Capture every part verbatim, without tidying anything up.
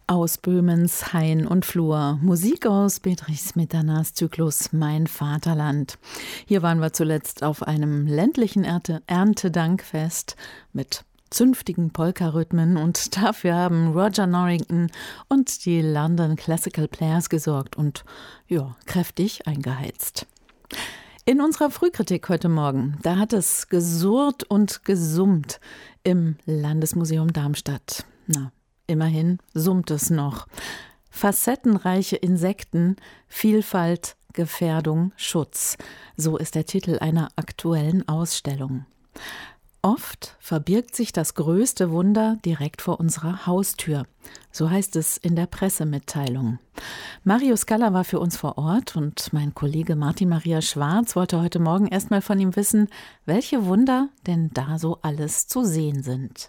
Aus Böhmens Hain und Flur. Musik aus Bedřich Smetanas Zyklus Mein Vaterland. Hier waren wir zuletzt auf einem ländlichen Ernte- Erntedankfest mit zünftigen Polka-Rhythmen und dafür haben Roger Norrington und die London Classical Players gesorgt und ja, kräftig eingeheizt. In unserer Frühkritik heute Morgen, da hat es gesurrt und gesummt im Landesmuseum Darmstadt. Na, immerhin summt es noch. Facettenreiche Insekten, Vielfalt, Gefährdung, Schutz. So ist der Titel einer aktuellen Ausstellung. Oft verbirgt sich das größte Wunder direkt vor unserer Haustür. So heißt es in der Pressemitteilung. Mario Scala war für uns vor Ort und mein Kollege Martin Maria Schwarz wollte heute Morgen erstmal von ihm wissen, welche Wunder denn da so alles zu sehen sind.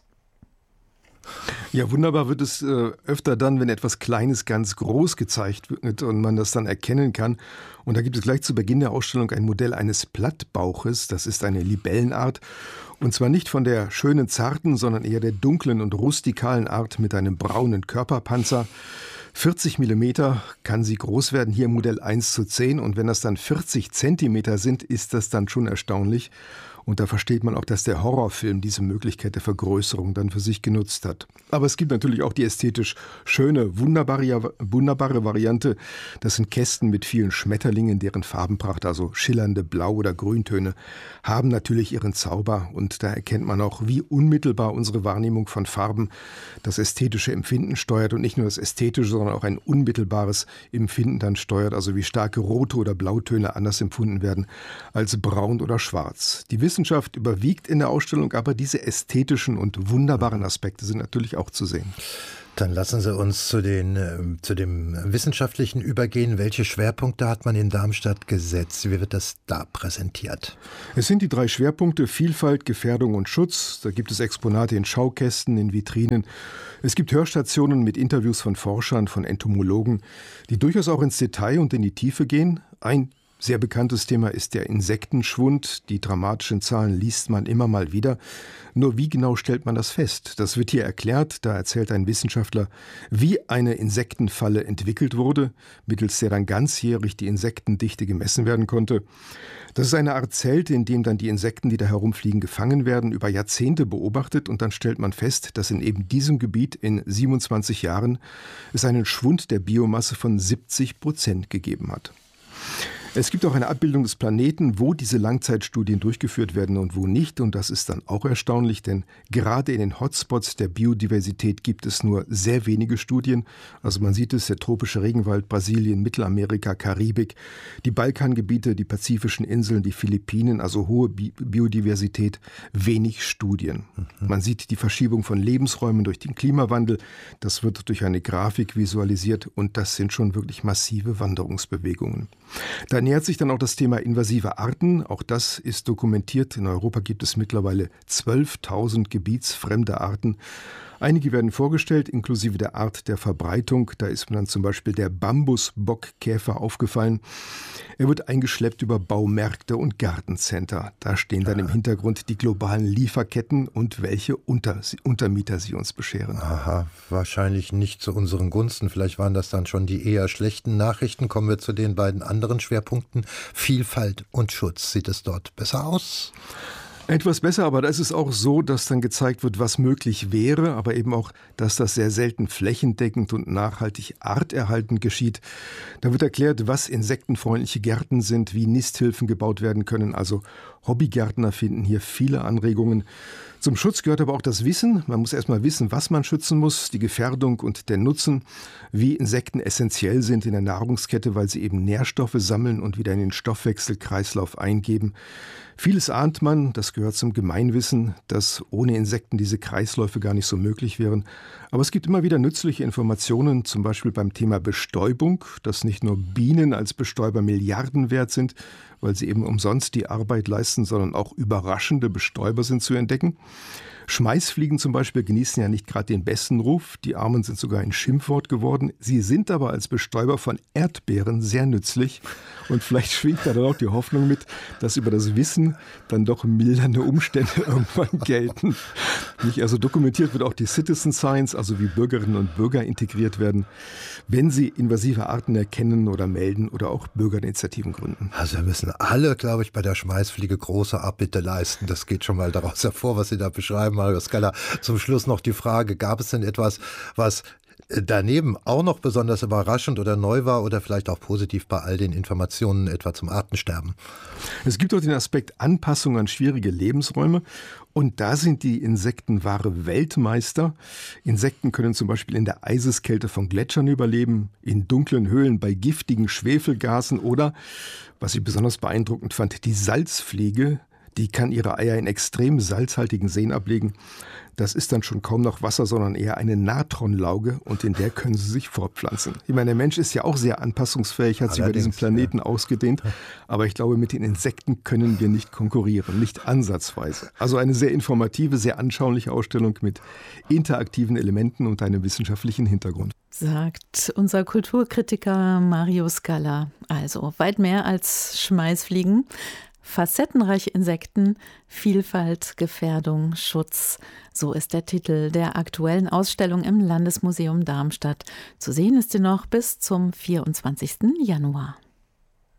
Ja, wunderbar wird es äh, öfter dann, wenn etwas Kleines ganz groß gezeigt wird und man das dann erkennen kann. Und da gibt es gleich zu Beginn der Ausstellung ein Modell eines Plattbauches. Das ist eine Libellenart. Und zwar nicht von der schönen, zarten, sondern eher der dunklen und rustikalen Art mit einem braunen Körperpanzer. vierzig Millimeter kann sie groß werden, hier im Modell eins zu zehn. Und wenn das dann vierzig Zentimeter sind, ist das dann schon erstaunlich. Und da versteht man auch, dass der Horrorfilm diese Möglichkeit der Vergrößerung dann für sich genutzt hat. Aber es gibt natürlich auch die ästhetisch schöne, wunderbare, wunderbare Variante. Das sind Kästen mit vielen Schmetterlingen, deren Farbenpracht, also schillernde Blau- oder Grüntöne, haben natürlich ihren Zauber. Und da erkennt man auch, wie unmittelbar unsere Wahrnehmung von Farben das ästhetische Empfinden steuert. Und nicht nur das ästhetische, sondern auch ein unmittelbares Empfinden dann steuert. Also wie starke rote oder Blautöne anders empfunden werden als braun oder schwarz. Die Wissenschaft überwiegt in der Ausstellung, aber diese ästhetischen und wunderbaren Aspekte sind natürlich auch zu sehen. Dann lassen Sie uns zu, den, äh, zu dem Wissenschaftlichen übergehen. Welche Schwerpunkte hat man in Darmstadt gesetzt? Wie wird das da präsentiert? Es sind die drei Schwerpunkte Vielfalt, Gefährdung und Schutz. Da gibt es Exponate in Schaukästen, in Vitrinen. Es gibt Hörstationen mit Interviews von Forschern, von Entomologen, die durchaus auch ins Detail und in die Tiefe gehen. Ein sehr bekanntes Thema ist der Insektenschwund. Die dramatischen Zahlen liest man immer mal wieder. Nur wie genau stellt man das fest? Das wird hier erklärt. Da erzählt ein Wissenschaftler, wie eine Insektenfalle entwickelt wurde, mittels der dann ganzjährig die Insektendichte gemessen werden konnte. Das ist eine Art Zelt, in dem dann die Insekten, die da herumfliegen, gefangen werden, über Jahrzehnte beobachtet. Und dann stellt man fest, dass in eben diesem Gebiet in siebenundzwanzig Jahren es einen Schwund der Biomasse von siebzig Prozent gegeben hat. Es gibt auch eine Abbildung des Planeten, wo diese Langzeitstudien durchgeführt werden und wo nicht. Und das ist dann auch erstaunlich, denn gerade in den Hotspots der Biodiversität gibt es nur sehr wenige Studien. Also man sieht es, der tropische Regenwald, Brasilien, Mittelamerika, Karibik, die Balkangebiete, die pazifischen Inseln, die Philippinen, also hohe Bi- Biodiversität, wenig Studien. Mhm. Man sieht die Verschiebung von Lebensräumen durch den Klimawandel. Das wird durch eine Grafik visualisiert und das sind schon wirklich massive Wanderungsbewegungen. Da nähert sich dann auch das Thema invasive Arten. Auch das ist dokumentiert. In Europa gibt es mittlerweile zwölftausend gebietsfremde Arten. Einige werden vorgestellt, inklusive der Art der Verbreitung. Da ist mir dann zum Beispiel der Bambusbockkäfer aufgefallen. Er wird eingeschleppt über Baumärkte und Gartencenter. Da stehen dann im Hintergrund die globalen Lieferketten und welche Unter- Untermieter sie uns bescheren. Aha, wahrscheinlich nicht zu unseren Gunsten. Vielleicht waren das dann schon die eher schlechten Nachrichten. Kommen wir zu den beiden anderen Schwerpunkten. Vielfalt und Schutz. Sieht es dort besser aus? Etwas besser, aber da ist es auch so, dass dann gezeigt wird, was möglich wäre, aber eben auch, dass das sehr selten flächendeckend und nachhaltig arterhaltend geschieht. Da wird erklärt, was insektenfreundliche Gärten sind, wie Nisthilfen gebaut werden können. Also Hobbygärtner finden hier viele Anregungen. Zum Schutz gehört aber auch das Wissen. Man muss erstmal wissen, was man schützen muss, die Gefährdung und der Nutzen, wie Insekten essentiell sind in der Nahrungskette, weil sie eben Nährstoffe sammeln und wieder in den Stoffwechselkreislauf eingeben. Vieles ahnt man, das gehört zum Gemeinwissen, dass ohne Insekten diese Kreisläufe gar nicht so möglich wären. Aber es gibt immer wieder nützliche Informationen, zum Beispiel beim Thema Bestäubung, dass nicht nur Bienen als Bestäuber Milliarden wert sind, weil sie eben umsonst die Arbeit leisten, sondern auch überraschende Bestäuber sind zu entdecken. Schmeißfliegen zum Beispiel genießen ja nicht gerade den besten Ruf. Die Armen sind sogar ein Schimpfwort geworden. Sie sind aber als Bestäuber von Erdbeeren sehr nützlich. Und vielleicht schwingt da dann auch die Hoffnung mit, dass über das Wissen dann doch mildernde Umstände irgendwann gelten. Nicht? Also dokumentiert wird auch die Citizen Science, also wie Bürgerinnen und Bürger integriert werden, wenn sie invasive Arten erkennen oder melden oder auch Bürgerinitiativen gründen. Also wir müssen alle, glaube ich, bei der Schmeißfliege große Abbitte leisten. Das geht schon mal daraus hervor, was Sie da beschreiben, Mario Scala. Zum Schluss noch die Frage, gab es denn etwas, was daneben auch noch besonders überraschend oder neu war oder vielleicht auch positiv bei all den Informationen etwa zum Artensterben? Es gibt auch den Aspekt Anpassung an schwierige Lebensräume. Und da sind die Insekten wahre Weltmeister. Insekten können zum Beispiel in der Eiseskälte von Gletschern überleben, in dunklen Höhlen bei giftigen Schwefelgasen oder, was ich besonders beeindruckend fand, die Salzfliege. Die kann ihre Eier in extrem salzhaltigen Seen ablegen. Das ist dann schon kaum noch Wasser, sondern eher eine Natronlauge und in der können sie sich fortpflanzen. Ich meine, der Mensch ist ja auch sehr anpassungsfähig, hat sich über diesen Planeten ja. ausgedehnt. Aber ich glaube, mit den Insekten können wir nicht konkurrieren, nicht ansatzweise. Also eine sehr informative, sehr anschauliche Ausstellung mit interaktiven Elementen und einem wissenschaftlichen Hintergrund. Sagt unser Kulturkritiker Mario Scala. Also weit mehr als Schmeißfliegen. Facettenreiche Insekten, Vielfalt, Gefährdung, Schutz. So ist der Titel der aktuellen Ausstellung im Landesmuseum Darmstadt. Zu sehen ist sie noch bis zum vierundzwanzigsten Januar.